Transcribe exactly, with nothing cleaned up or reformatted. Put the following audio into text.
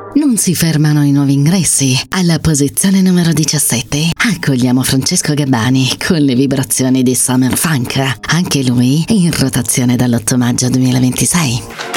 Non si fermano i nuovi ingressi. Alla posizione numero diciassette accogliamo Francesco Gabbani con le vibrazioni di Summer Funk, anche lui in rotazione dall'otto maggio duemilaventisei.